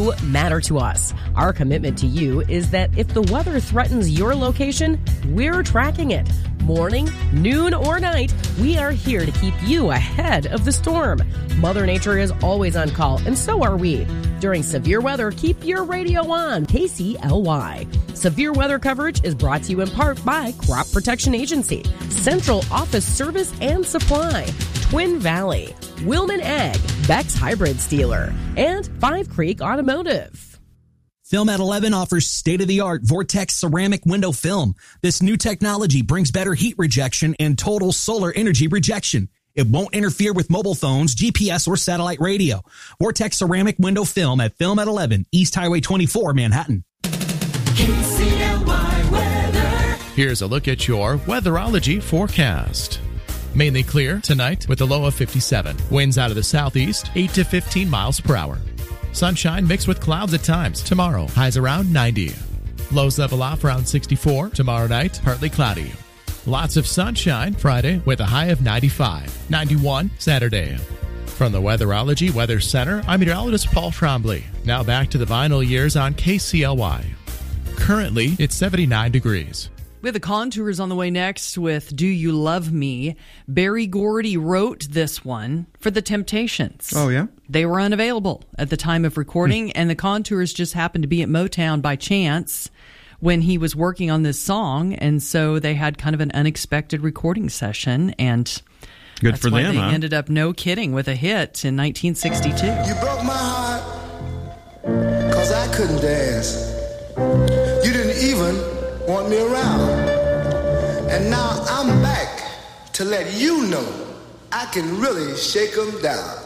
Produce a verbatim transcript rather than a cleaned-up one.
You matter to us. Our commitment to you is that if the weather threatens your location, we're tracking it. Morning, noon, or night, we are here to keep you ahead of the storm. Mother Nature is always on call, and so are we. During severe weather, keep your radio on. K C L Y. Severe weather coverage is brought to you in part by Crop Protection Agency, Central Office Service and Supply, Twin Valley, Wilman Ag, Beck's Hybrid Steeler, and Five Creek Automotive. Film at eleven offers state-of-the-art Vortex ceramic window film. This new technology brings better heat rejection and total solar energy rejection. It won't interfere with mobile phones, G P S, or satellite radio. Vortex ceramic window film at Film at eleven, East Highway twenty-four, Manhattan. K C L Y weather. Here's a look at your weatherology forecast. Mainly clear tonight with a low of fifty-seven. Winds out of the southeast, eight to fifteen miles per hour. Sunshine mixed with clouds at times. Tomorrow, highs around ninety. Lows level off around sixty-four. Tomorrow night, partly cloudy. Lots of sunshine Friday with a high of ninety-five. ninety-one Saturday. From the Weatherology Weather Center, I'm meteorologist Paul Trombley. Now back to the vinyl years on K C L Y. Currently, it's seventy-nine degrees. We have the Contours on the way next with Do You Love Me? Berry Gordy wrote this one for the Temptations. Oh, yeah? They were unavailable at the time of recording, and the Contours just happened to be at Motown by chance when he was working on this song, and so they had kind of an unexpected recording session, and Good that's for why them, they huh? ended up, no kidding, with a hit in nineteen sixty-two. You broke my heart because I couldn't dance. You didn't even want me around. And now I'm back to let you know I can really shake 'em down.